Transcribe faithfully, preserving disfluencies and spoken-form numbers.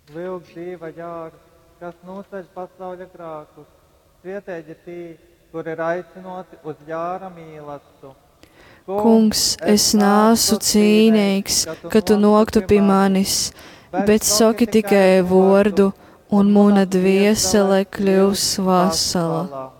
Vilk dzīva ģārs, kas nūsēž pasauļa grākus, svietēģi tī, kur ir aicinoti uz ģāra mīlestību. Kungs, es nāsu cīnīgs, ka tu noktu pie manis, bet saki tikai vārdu, un mana dviesele kļūs vesela.